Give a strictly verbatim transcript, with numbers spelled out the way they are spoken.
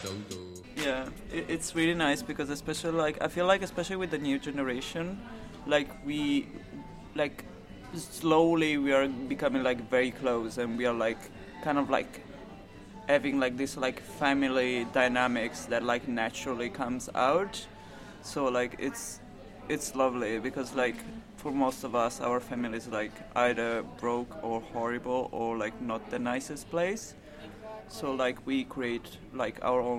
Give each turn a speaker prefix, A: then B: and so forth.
A: Yeah, it, it's really nice because especially like I feel like especially with the new generation, like we like slowly we are becoming like very close and we are like kind of like having like this like family dynamics that like naturally comes out. So like it's it's lovely because like for most of us our family is like either broke or horrible or like not the nicest place. So like we create like our own